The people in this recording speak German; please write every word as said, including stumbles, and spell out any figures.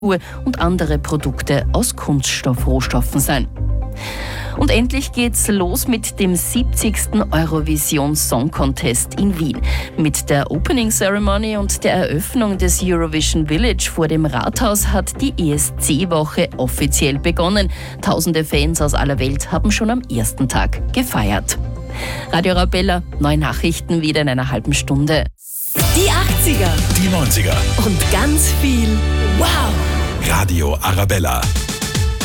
und andere Produkte aus Kunststoffrohstoffen sein. Und endlich geht's los mit dem siebzigsten Eurovision Song Contest in Wien. Mit der Opening Ceremony und der Eröffnung des Eurovision Village vor dem Rathaus hat die E S C-Woche offiziell begonnen. Tausende Fans aus aller Welt haben schon am ersten Tag gefeiert. Radio Arabella, neue Nachrichten wieder in einer halben Stunde. Die achtziger, die neunziger und ganz viel Wow! Radio Arabella.